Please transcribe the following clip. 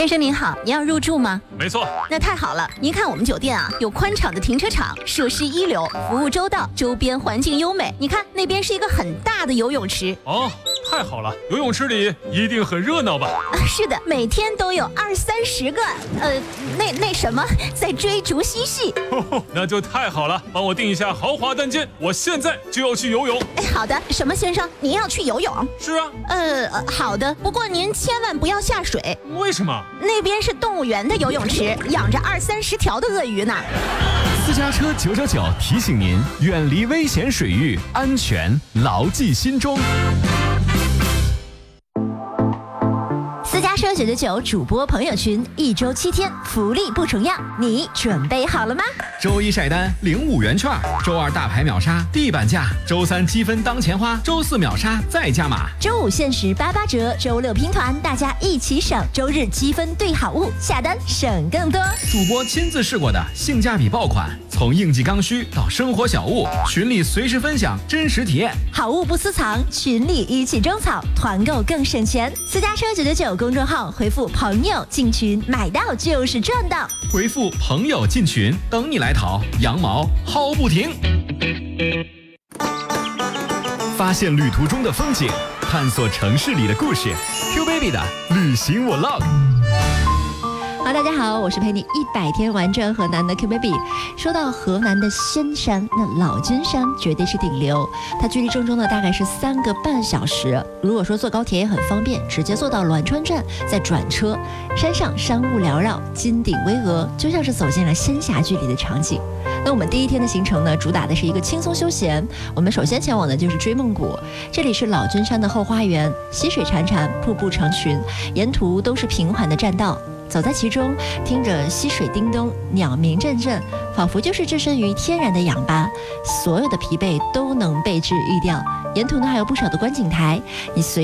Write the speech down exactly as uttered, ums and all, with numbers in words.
先生您好，您要入住吗？ 没错。 那太好了，您看我们酒店啊，有宽敞的停车场，设施一流，服务周到，周边环境优美。你看那边是一个很大的游泳池。 哦，太好了，游泳池里一定很热闹吧？ 啊，是的，每天都有二三十个，呃，那那什么，在追逐嬉戏。 哦，那就太好了，帮我订一下豪华单间，我现在就要去游泳。 哎，好的，什么先生，您要去游泳？ 是啊。 呃，好的，不过您千万不要下水。 为什么？ 那边是动物园的游泳池，养着二三十条的鳄鱼呢。 私家车九九九提醒您，远离危险水域，安全牢记心中。 私家车九九九主播朋友群，一周七天，福利不重样，你准备好了吗？ 周一晒单领五元券，周二大牌秒杀地板价，周三积分当钱花，周四秒杀再加码， 周五限时八八折，周六拼团，大家一起省，周日积分兑好物，下单省更多。 主播亲自试过的性价比爆款，从应季刚需到生活小物，群里随时分享真实体验， 好物不私藏，群里一起种草，团购更省钱。私家车九九九公众号回复朋友进群，买到就是赚到。 回复朋友进群，等你来淘，羊毛薅不停。发现旅途中的风景，探索城市里的故事。Q Baby 的旅行 Vlog。 好，大家好，我是陪你一百天玩转河南的 Q Baby。说到河南的仙山，那老君山绝对是顶流，它距离郑州呢大概是三个半小时。如果说坐高铁也很方便，直接坐到栾川站再转车。山上山雾缭绕，金顶巍峨，就像是走进了仙侠剧里的场景。那我们第一天的行程呢，主打的是一个轻松休闲。我们首先前往的就是追梦谷，这里是老君山的后花园，溪水潺潺，瀑布成群，沿途都是平缓的栈道。走在其中，听着溪水叮咚，鸟鸣阵阵，仿佛就是置身于天然的氧吧，所有的疲惫都能被治愈掉。沿途呢还有不少的观景台，你随